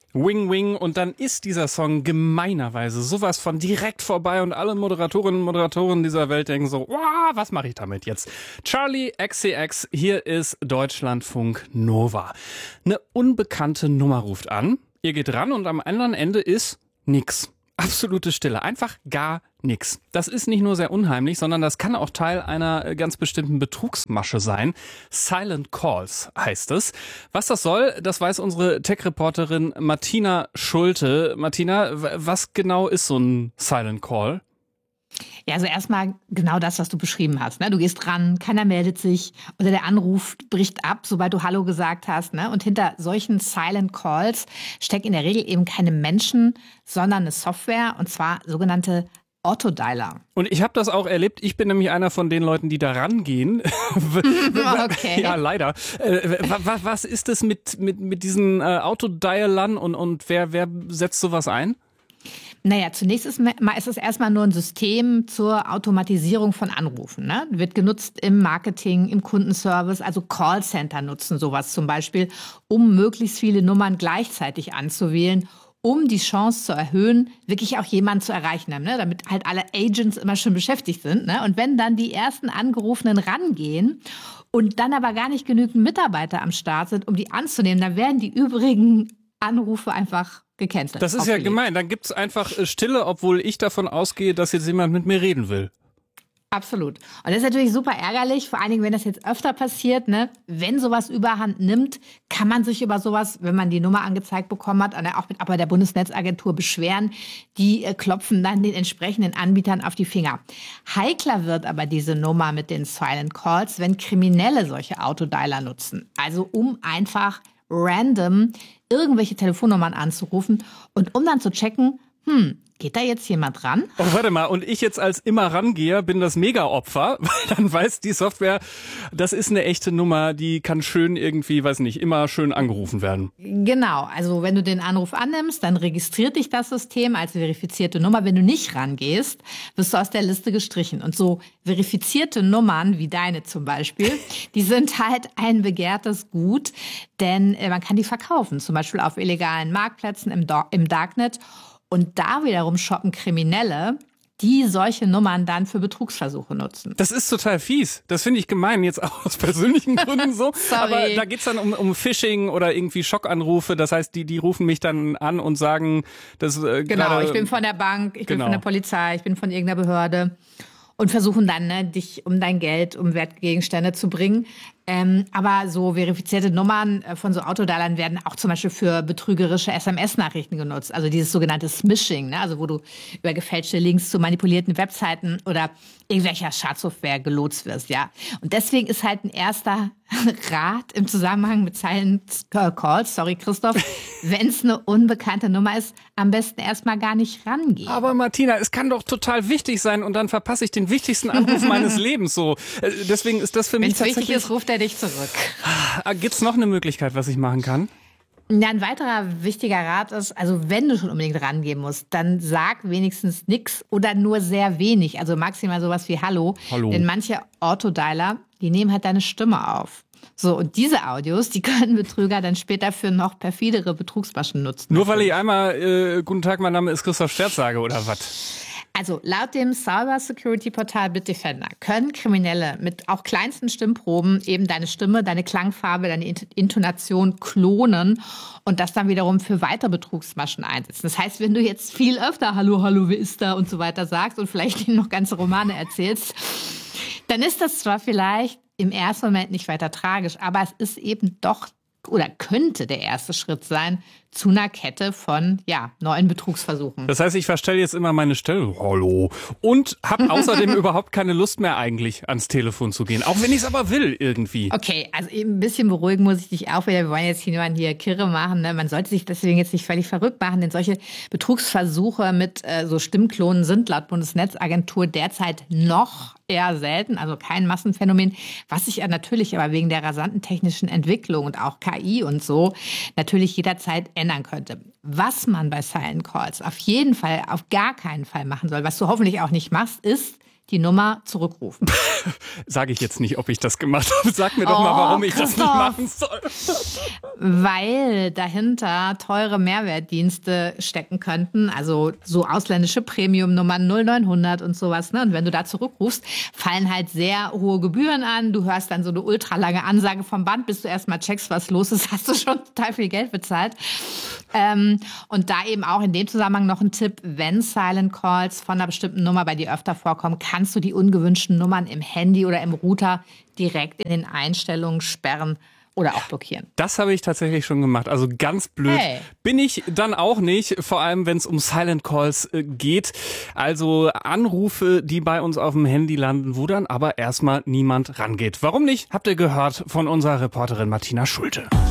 Wing Wing und dann ist dieser Song gemeinerweise sowas von direkt vorbei und alle Moderatorinnen und Moderatoren dieser Welt denken so, wow, was mache ich damit jetzt? Charli XCX, hier ist Deutschlandfunk Nova. Eine unbekannte Nummer ruft an, ihr geht ran und am anderen Ende ist nix. Absolute Stille, einfach gar nix. Das ist nicht nur sehr unheimlich, sondern das kann auch Teil einer ganz bestimmten Betrugsmasche sein. Silent Calls heißt es. Was das soll, das weiß unsere Tech-Reporterin Martina Schulte. Martina, was genau ist so ein Silent Call? Ja, also erstmal genau das, was du beschrieben hast. Ne? Du gehst ran, keiner meldet sich oder der Anruf bricht ab, sobald du Hallo gesagt hast. Ne? Und hinter solchen Silent Calls stecken in der Regel eben keine Menschen, sondern eine Software, und zwar sogenannte Autodialer. Und ich habe das auch erlebt. Ich bin nämlich einer von den Leuten, die da rangehen. Okay. Ja, leider. Was ist es mit diesen Autodialern und wer setzt sowas ein? Naja, zunächst ist es erstmal nur ein System zur Automatisierung von Anrufen. Ne? Wird genutzt im Marketing, im Kundenservice, also Callcenter nutzen sowas zum Beispiel, um möglichst viele Nummern gleichzeitig anzuwählen, um die Chance zu erhöhen, wirklich auch jemanden zu erreichen, ne? Damit halt alle Agents immer schon beschäftigt sind. Ne? Und wenn dann die ersten Angerufenen rangehen und dann aber gar nicht genügend Mitarbeiter am Start sind, um die anzunehmen, dann werden die übrigen Anrufe einfach gecancelt. Das ist ja gemein. Dann gibt's einfach Stille, obwohl ich davon ausgehe, dass jetzt jemand mit mir reden will. Absolut. Und das ist natürlich super ärgerlich, vor allen Dingen, wenn das jetzt öfter passiert. Ne? Wenn sowas überhand nimmt, kann man sich über sowas, wenn man die Nummer angezeigt bekommen hat, auch bei der Bundesnetzagentur beschweren. Die klopfen dann den entsprechenden Anbietern auf die Finger. Heikler wird aber diese Nummer mit den Silent Calls, wenn Kriminelle solche Autodialer nutzen. Also um einfach random irgendwelche Telefonnummern anzurufen und um dann zu checken, geht da jetzt jemand ran? Oh, warte mal, und ich jetzt als immer Rangeher bin das Mega-Opfer, weil dann weiß die Software, das ist eine echte Nummer, die kann schön irgendwie, weiß nicht, immer schön angerufen werden. Genau, also wenn du den Anruf annimmst, dann registriert dich das System als verifizierte Nummer. Wenn du nicht rangehst, wirst du aus der Liste gestrichen. Und so verifizierte Nummern, wie deine zum Beispiel, die sind halt ein begehrtes Gut, denn man kann die verkaufen, zum Beispiel auf illegalen Marktplätzen im Darknet. Und da wiederum shoppen Kriminelle, die solche Nummern dann für Betrugsversuche nutzen. Das ist total fies. Das finde ich gemein, jetzt auch aus persönlichen Gründen so. Aber da geht's dann um Phishing oder irgendwie Schockanrufe. Das heißt, die rufen mich dann an und sagen, dass genau, ich bin von der Bank, ich bin von der Polizei, ich bin von irgendeiner Behörde. Und versuchen dann, dich um dein Geld, um Wertgegenstände zu bringen. Aber so verifizierte Nummern von so Autodialern werden auch zum Beispiel für betrügerische SMS-Nachrichten genutzt. Also dieses sogenannte Smishing, ne? Also wo du über gefälschte Links zu manipulierten Webseiten oder irgendwelcher Schadsoftware gelotst wirst, ja. Und deswegen ist halt ein erster Rat im Zusammenhang mit Silent Calls, sorry Christoph, wenn es eine unbekannte Nummer ist, am besten erstmal gar nicht rangehen. Aber Martina, es kann doch total wichtig sein und dann verpasse ich den wichtigsten Anruf meines Lebens so. Deswegen ist das für mich tatsächlich... Wenn es wichtig ist, ruft er dich zurück. Gibt's noch eine Möglichkeit, was ich machen kann? Ja, ein weiterer wichtiger Rat ist, also wenn du schon unbedingt rangehen musst, dann sag wenigstens nix oder nur sehr wenig. Also maximal sowas wie Hallo. Hallo. Denn manche Autodialer, die nehmen halt deine Stimme auf. So, und diese Audios, die können Betrüger dann später für noch perfidere Betrugsmaschen nutzen. Nur weil ich einmal, guten Tag, mein Name ist Christoph Sterz sage oder was? Also laut dem Cyber-Security-Portal Bitdefender können Kriminelle mit auch kleinsten Stimmproben eben deine Stimme, deine Klangfarbe, deine Intonation klonen und das dann wiederum für weitere Betrugsmaschen einsetzen. Das heißt, wenn du jetzt viel öfter Hallo, hallo, wer ist da und so weiter sagst und vielleicht ihnen noch ganze Romane erzählst, dann ist das zwar vielleicht im ersten Moment nicht weiter tragisch, aber es ist eben doch oder könnte der erste Schritt sein zu einer Kette von neuen Betrugsversuchen. Das heißt, ich verstelle jetzt immer meine Stelle, hallo, und habe außerdem überhaupt keine Lust mehr eigentlich ans Telefon zu gehen, auch wenn ich es aber will irgendwie. Okay, also eben ein bisschen beruhigen muss ich dich auch wieder. Wir wollen jetzt niemanden hier kirre machen. Ne? Man sollte sich deswegen jetzt nicht völlig verrückt machen, denn solche Betrugsversuche mit so Stimmklonen sind laut Bundesnetzagentur derzeit noch eher selten, also kein Massenphänomen, was sich ja natürlich aber wegen der rasanten technischen Entwicklung und auch KI und so natürlich jederzeit ändern könnte. Was man bei Silent Calls auf jeden Fall, auf gar keinen Fall machen soll, was du hoffentlich auch nicht machst, ist die Nummer zurückrufen. Sage ich jetzt nicht, ob ich das gemacht habe. Sag mir doch mal, warum ich das nicht machen soll. Weil dahinter teure Mehrwertdienste stecken könnten, also so ausländische Premium-Nummern 0900 und sowas. Ne? Und wenn du da zurückrufst, fallen halt sehr hohe Gebühren an. Du hörst dann so eine ultralange Ansage vom Band, bis du erstmal checkst, was los ist, hast du schon total viel Geld bezahlt. Und da eben auch in dem Zusammenhang noch ein Tipp, wenn Silent Calls von einer bestimmten Nummer bei dir öfter vorkommen, kannst du die ungewünschten Nummern im Handy oder im Router direkt in den Einstellungen sperren oder auch blockieren. Das habe ich tatsächlich schon gemacht. Also ganz blöd bin ich dann auch nicht, vor allem wenn es um Silent Calls geht. Also Anrufe, die bei uns auf dem Handy landen, wo dann aber erstmal niemand rangeht. Warum nicht? Habt ihr gehört von unserer Reporterin Martina Schulte.